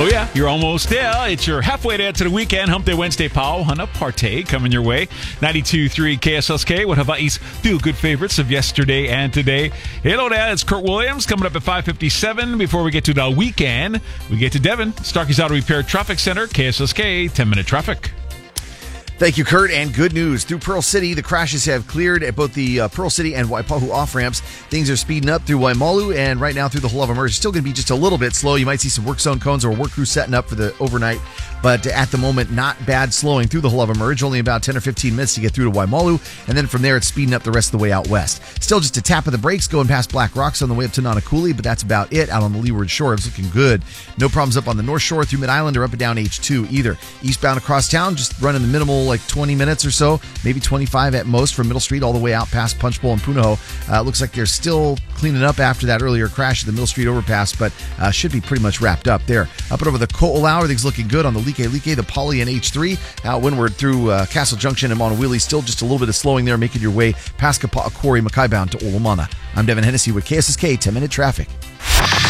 Oh, yeah, you're almost there. It's your halfway there to the weekend. Hump Day Wednesday, Pow. Hana Partay coming your way. 92.3 KSLK with Hawaii's feel-good favorites of yesterday and today. Hello there, it's Kurt Williams coming up at 5:57. Before we get to the weekend, we get to Devin, Starkey's Auto Repair Traffic Center, KSLK, 10-minute traffic. Thank you, Kurt, and good news. Through Pearl City, the crashes have cleared at both the Pearl City and Waipahu off-ramps. Things are speeding up through Waimalu, and right now through the Halawa Merge. It's still going to be just a little bit slow. You might see some work zone cones or work crew setting up for the overnight, but at the moment, not bad slowing through the Halawa Merge. Only about 10 or 15 minutes to get through to Waimalu, and then from there, it's speeding up the rest of the way out west. Still just a tap of the brakes going past Black Rocks on the way up to Nanakuli, but that's about it. Out on the leeward shore, it's looking good. No problems up on the north shore through Mid-Island or up and down H2 either. Eastbound across town, just running the minimal like 20 minutes or so, maybe 25 at most from Middle Street all the way out past Punch Bowl and Punahou. Looks like they're still cleaning up after that earlier crash at the Middle Street overpass, but should be pretty much wrapped up there. Up and over the Ko'olau, everything's looking good on the Like, the Poly and H3. Out windward through Castle Junction and Monowili, still just a little bit of slowing there, making your way past Kapa'a Quarry, Mackay bound to Olomana. I'm Devin Hennessy with KSSK 10-Minute Traffic.